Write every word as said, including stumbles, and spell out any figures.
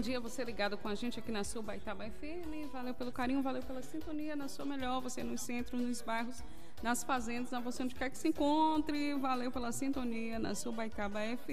dia, você ligado com a gente aqui na sua Baitaba F M. Valeu pelo carinho, valeu pela sintonia, na sua melhor, você nos centros, nos bairros, nas fazendas, na você onde quer que se encontre. Valeu pela sintonia na sua Baitaba F M.